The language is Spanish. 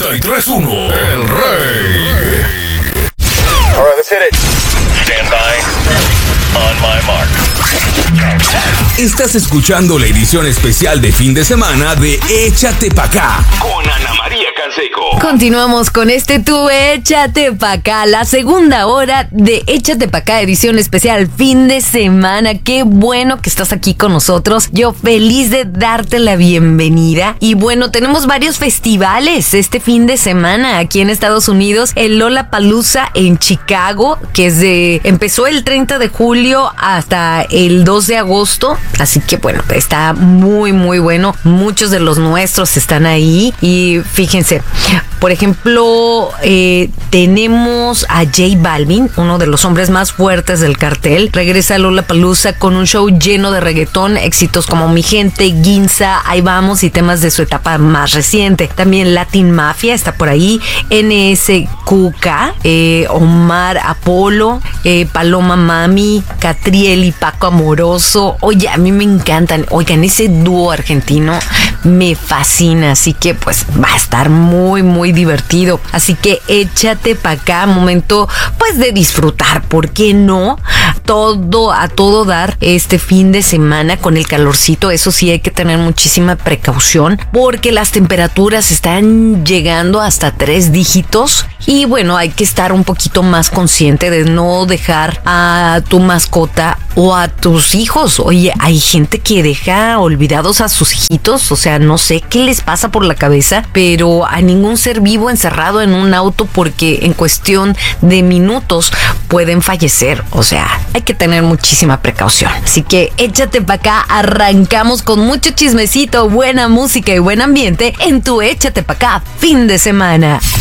93.1, El Rey. All right, let's hit it. Stand by. On my mark. Estás escuchando la edición especial de fin de semana de Échate Pa' Acá con Ana María Canseco. Continuamos con Tu Échate Pa' Acá, la segunda hora de Échate Pa' Acá, edición especial fin de semana. Qué bueno que estás aquí con nosotros. Yo feliz de darte la bienvenida. Y bueno, tenemos varios festivales este fin de semana aquí en Estados Unidos. El Lollapalooza en Chicago, que empezó el 30 de julio hasta el 2 de agosto. Así que bueno, está muy muy bueno. Muchos de los nuestros están ahí. Y fíjense, por ejemplo, tenemos a J Balvin, uno de los hombres más fuertes del cartel. Regresa a Lollapalooza con un show lleno de reggaetón, éxitos como Mi Gente, Ginza, Ahí Vamos y temas de su etapa más reciente. También Latin Mafia está por ahí, NSQK, Omar Apolo, Paloma Mami, Catriel y Paco Amoroso. Oye, a mí me encantan. Oigan, ese dúo argentino me fascina, así que pues va a estar muy muy divertido. Así que échate pa' acá, momento pues de disfrutar, ¿por qué no? A todo dar este fin de semana con el calorcito. Eso sí, hay que tener muchísima precaución porque las temperaturas están llegando hasta 3 dígitos y bueno, hay que estar un poquito más consciente de no dejar a tu mascota o a tus hijos. Oye, hay gente que deja olvidados a sus hijitos, o sea, no sé qué les pasa por la cabeza, pero a ningún ser vivo encerrado en un auto porque en cuestión de minutos pueden fallecer. O sea, hay que tener muchísima precaución. Así que échate pa' acá, arrancamos con mucho chismecito, buena música y buen ambiente en Tu Échate Pa' Acá fin de semana.